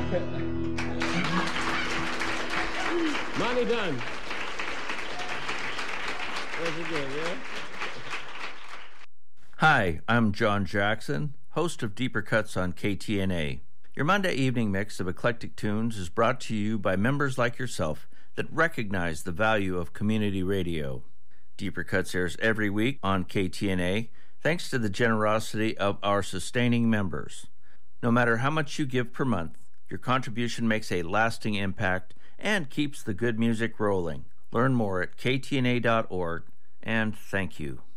Monty Dunn. That's good, yeah? Hi, I'm John Jackson, host of Deeper Cuts on KTNA. Your Monday evening mix of eclectic tunes is brought to you by members like yourself that recognize the value of community radio. Deeper Cuts airs every week on KTNA thanks to the generosity of our sustaining members. No matter how much you give per month, your contribution makes a lasting impact and keeps the good music rolling. Learn more at ktna.org, and thank you.